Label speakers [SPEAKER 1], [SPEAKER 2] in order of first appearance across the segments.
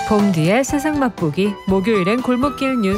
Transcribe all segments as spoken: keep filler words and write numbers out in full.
[SPEAKER 1] 봄 뒤에 세상 맛보기 목요일엔 골목길 뉴스.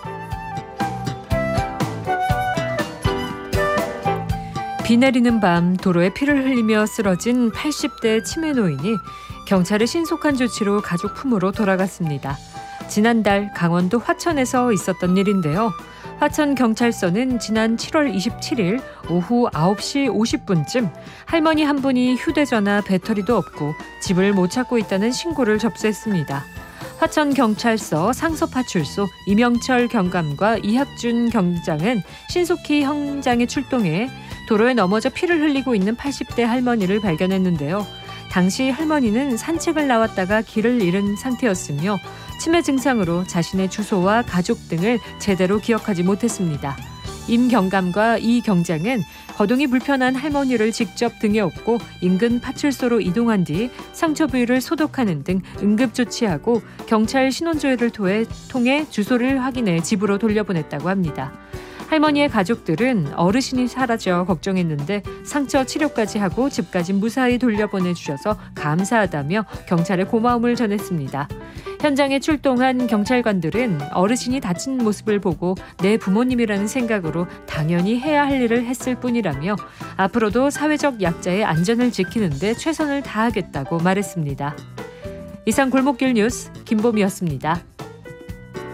[SPEAKER 1] 비 내리는 밤 도로에 피를 흘리며 쓰러진 팔십 대 치매 노인이 경찰의 신속한 조치로 가족 품으로 돌아갔습니다. 지난달 강원도 화천에서 있었던 일인데요. 화천경찰서는 지난 칠월 이십칠일 오후 아홉 시 오십 분쯤 할머니 한 분이 휴대전화 배터리도 없고 집을 못 찾고 있다는 신고를 접수했습니다. 화천경찰서 상서파출소 이명철 경감과 이학준 경장은 신속히 현장에 출동해 도로에 넘어져 피를 흘리고 있는 팔십 대 할머니를 발견했는데요. 당시 할머니는 산책을 나왔다가 길을 잃은 상태였으며 치매 증상으로 자신의 주소와 가족 등을 제대로 기억하지 못했습니다. 임 경감과 이 경장은 거동이 불편한 할머니를 직접 등에 업고 인근 파출소로 이동한 뒤 상처 부위를 소독하는 등 응급 조치하고 경찰 신원조회를 통해, 통해 주소를 확인해 집으로 돌려보냈다고 합니다. 할머니의 가족들은 어르신이 사라져 걱정했는데 상처 치료까지 하고 집까지 무사히 돌려보내주셔서 감사하다며 경찰에 고마움을 전했습니다. 현장에 출동한 경찰관들은 어르신이 다친 모습을 보고 내 부모님이라는 생각으로 당연히 해야 할 일을 했을 뿐이라며 앞으로도 사회적 약자의 안전을 지키는 데 최선을 다하겠다고 말했습니다. 이상 골목길 뉴스 김보미였습니다.